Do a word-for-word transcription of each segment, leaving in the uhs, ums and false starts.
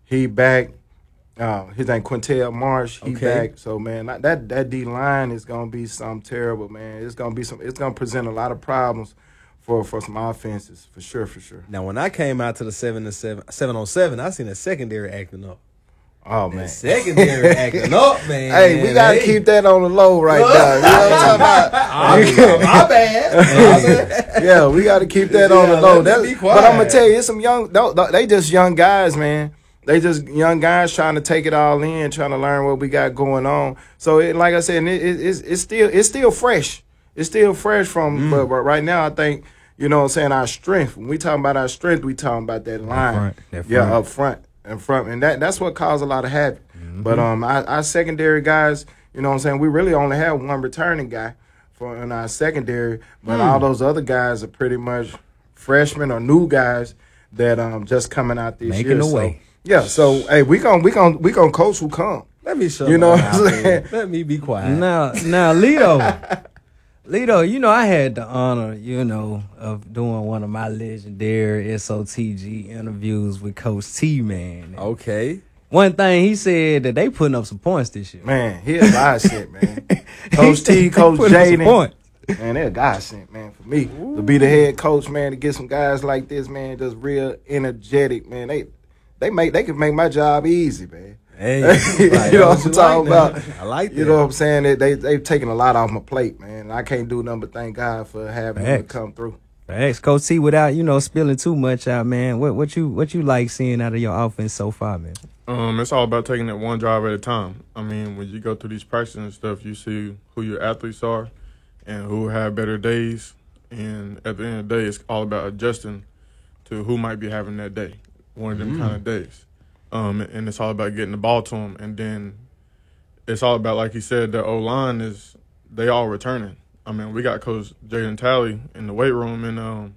he back. Uh, his name Quintel Marsh. He Okay. back. So man, that that D line is gonna be something terrible, man. It's gonna be some. It's gonna present a lot of problems for for some offenses for sure, for sure. Now, when I came out to the seven to seven, seven on seven, I seen the secondary acting up. Oh The man. secondary acting up, man. Hey, we gotta Hey. keep that on the low right now. You know what I'm talking about? My bad. My bad. Yeah, we got to keep that on Yeah, the low. let That, me be but I'm gonna quiet. tell you, it's some young. no, no, They just young guys, man. They just young guys trying to take it all in, trying to learn what we got going on. So, it, like I said, it, it, it's it's still it's still fresh. It's still fresh from. Mm. But, but right now, I think you know what I'm saying, our strength. When we talking about our strength, we talking about that line. front, that Yeah, front. up front and front, and that that's what caused a lot of havoc. Mm-hmm. But um, our, our secondary guys, you know what I'm saying, we really only have one returning guy for in our secondary, but Hmm. all those other guys are pretty much freshmen or new guys that um just coming out this Making year. the So, way. yeah, so hey, we gon' we gon' we gon' coach who come. Let me show You know what I'm my saying? mouth. Let me be quiet. Now, now, Lito, Lito, you know, I had the honor, you know, of doing one of my legendary S O T G interviews with Coach T, man. Okay. One thing he said that they putting up some points this year. Man, he a godsend, man. Coach T, They Coach putting up some Jaden. points. Man, they're a godsend, man, for me. To be the head coach, man, to get some guys like this, man, just real energetic, man. They they make they can make my job easy, man. Hey, You like, know what what you I'm talking like, about? man. I like that. You know what I'm saying? They, they, they've taken a lot off my plate, man. I can't do nothing but thank God for having them to Facts. come through. Thanks, Coach T, without, you know, spilling too much out, man. What what you what you like seeing out of your offense so far, man? Um, it's all about taking it one drive at a time. I mean, when you go through these practices and stuff, you see who your athletes are and who have better days. And at the end of the day, it's all about adjusting to who might be having that day, one of them kind of days. Um, and it's all about getting the ball to them. And then it's all about, like you said, the O-line is they all returning. I mean, we got Coach Jaden Talley in the weight room, and um,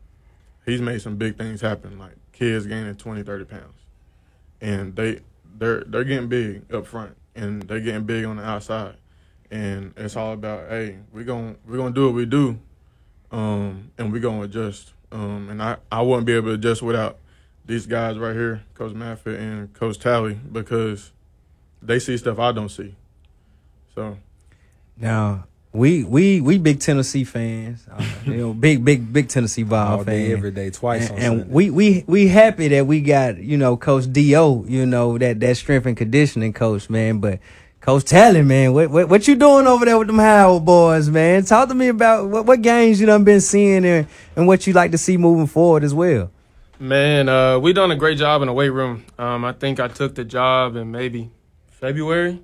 he's made some big things happen, like kids gaining twenty, thirty pounds. And they, they're, they're getting big up front, and they're getting big on the outside. And it's all about, hey, we're going we're gonna do what we do, um, and we're going to adjust. Um, and I, I wouldn't be able to adjust without these guys right here, Coach Maffitt and Coach Talley, because they see stuff I don't see. So, Now, we we we big Tennessee fans, uh, you know, big big big Tennessee ball All fans. day, every day, twice on and, and Sunday. we we we happy that we got, you know, Coach D O, you know, that that strength and conditioning coach, man. But Coach Talley, man, what what what you doing over there with them Howard boys, man? Talk to me about what what games you done been seeing and and what you like to see moving forward as well. Man, uh, we done a great job in the weight room. Um, I think I took the job in maybe February,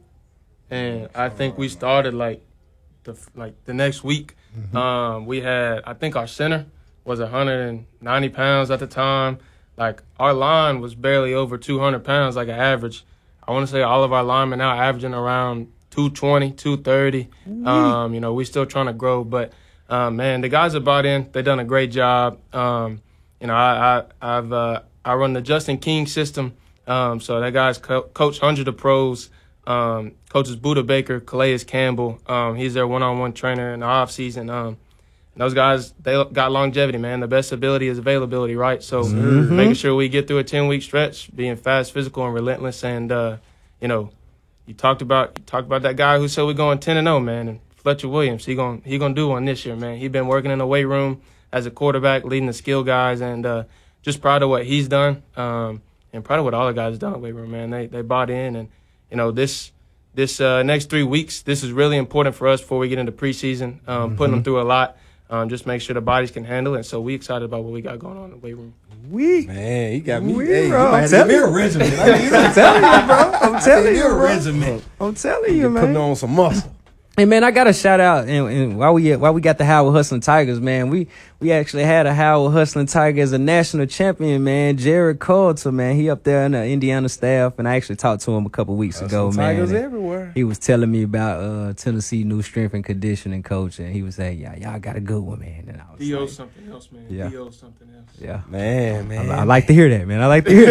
and I think we started like the like the next week. Um, we had, I think our center was one hundred ninety pounds at the time. Like our line was barely over two hundred pounds, like an average. I want to say all of our linemen now averaging around two twenty, two thirty. Um, you know, we still trying to grow, but um, man, the guys that bought in, they done a great job. Um, You know, I, I I've uh, I run the Justin King system. Um, so that guy's co- coach hundred of pros. Um, coaches Buda Baker, Calais Campbell. Um, he's their one-on-one trainer in the off season. Um, and those guys, they got longevity, man. The best ability is availability, right? So making sure we get through a ten-week stretch, being fast, physical, and relentless. And uh, you know, you talked about you talked about that guy who said we're going ten and zero, man. And Fletcher Williams, he going he gonna do one this year, man. He been working in the weight room as a quarterback, leading the skill guys, and uh, just proud of what he's done, um, and proud of what all the guys done at weight room, man. They they bought in, and you know this this uh, next three weeks, this is really important for us before we get into preseason, um, Mm-hmm. putting them through a lot, um, just make sure the bodies can handle it. So we excited about what we got going on in the weight room. We Man, he got me. We, Hey, you bro, might I'm have to give me a telling you. regimen. I need I'm telling you, bro. I'm telling you, a bro. regimen. I'm telling you, Putting man. on some muscle. Hey man, I got a shout out, and, and while we while we got the Howard Hustling Tigers, man, we we actually had a Howard Hustling Tiger as a national champion, man. Jared Coulter, man, he up there in the Indiana staff, and I actually talked to him a couple weeks ago, Some man. Tigers and everywhere. He was telling me about uh, Tennessee new strength and conditioning coach, and he was saying, "Yeah, y'all got a good one, man." And I was D O like, something else, man. Yeah. D O something else. "Yeah, Man, man. I, I like to hear that, man. I like to hear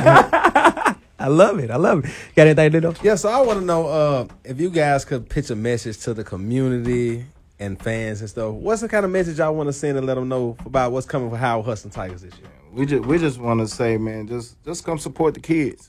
that. I love it. I love it. Got anything to do? Yeah, so I want to know uh, if you guys could pitch a message to the community and fans and stuff. What's the kind of message y'all want to send and let them know about what's coming for Howard Hustling Tigers this year? We just we just want to say, man, just just come support the kids.